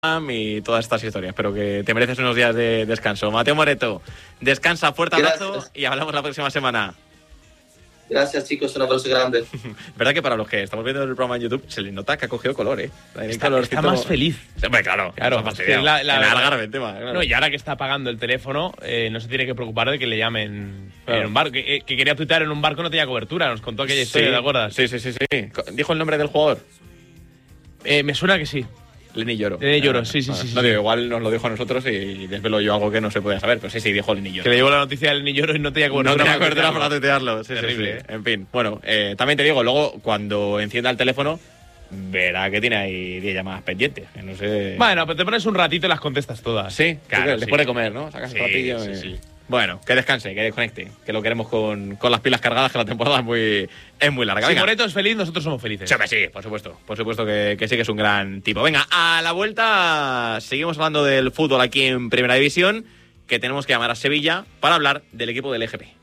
y todas estas historias, pero que te mereces unos días de descanso. Mateo Moreto, descansa, fuerte abrazo y hablamos la próxima semana. Gracias, chicos, un abrazo grande. Verdad que para los que estamos viendo el programa en YouTube se le nota que ha cogido color, ¿eh? Está más feliz. Hombre, claro, claro. No, y ahora que está pagando el teléfono, no se tiene que preocupar de que le llamen en un barco. Que quería tuitear en un barco, no tenía cobertura. Nos contó aquella historia, ¿te acuerdas? Sí. ¿Dijo el nombre del jugador? Me suena que sí. Lenny Lloro. Lenny Lloro, sí. No, digo, igual nos lo dijo a nosotros y desvelo yo algo que no se podía saber, pero sí, dijo Lenny Lloro. Que le llegó la noticia del Lenny Lloro y no tenía cobertura. No tenía cobertura para tuitearlo. Sí, terrible. Sí. En fin, bueno, también te digo, luego cuando encienda el teléfono, verá que tiene ahí 10 llamadas pendientes. Que no sé. Bueno, pero te pones un ratito y las contestas todas. Sí, claro. Después de comer, ¿no? Sacas un ratillo. Sí. Bueno, que descanse, que desconecte, que lo queremos con las pilas cargadas, que la temporada es muy larga. Si Moreto es feliz, nosotros somos felices. Sí, por supuesto que sí que es un gran tipo. Venga, a la vuelta seguimos hablando del fútbol aquí en Primera División, que tenemos que llamar a Sevilla para hablar del equipo del EGP.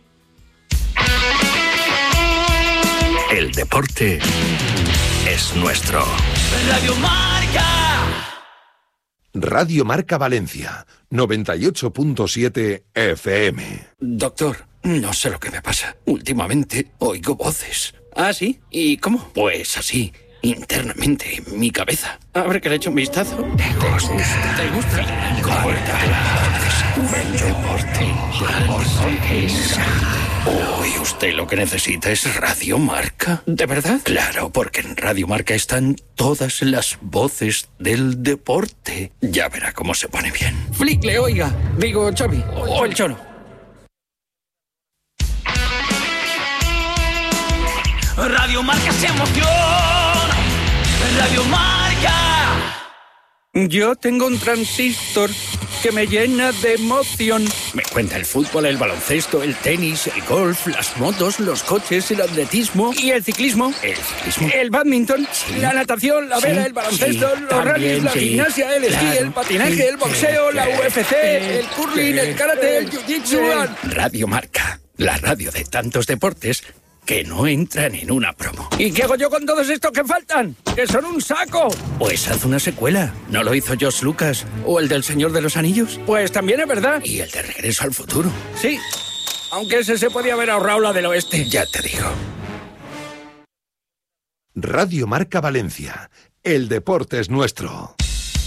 El deporte es nuestro. Radio Marca. Radio Marca Valencia, 98.7 FM. Doctor, no sé lo que me pasa. Últimamente oigo voces. ¿Ah, sí? ¿Y cómo? Pues así, internamente, en mi cabeza. A ver que le echo un vistazo. ¿Te gusta? El deporte es... Uy, usted lo que necesita es Radio Marca. ¿De verdad? Claro, porque en Radio Marca están todas las voces del deporte. Ya verá cómo se pone bien. Flickle, oiga. Digo, Xavi. O el Cholo. Radio Marca se emociona. Radio Marca. Yo tengo un transistor que me llena de emoción. Me cuenta el fútbol, el baloncesto, el tenis, el golf, las motos, los coches, el atletismo y el ciclismo. El bádminton, la natación, la vela, el baloncesto, los rallies, la gimnasia, el esquí, el patinaje, el boxeo, la UFC, el curling, el karate, el jiu-jitsu. Radio Marca, la radio de tantos deportes que no entran en una promo. ¿Y qué hago yo con todos estos que faltan? ¡Que son un saco! Pues haz una secuela. ¿No lo hizo George Lucas? ¿O el del Señor de los Anillos? Pues también es verdad. ¿Y el de Regreso al Futuro? Sí, aunque ese se podía haber ahorrado la del oeste. Ya te digo. Radio Marca Valencia, el deporte es nuestro.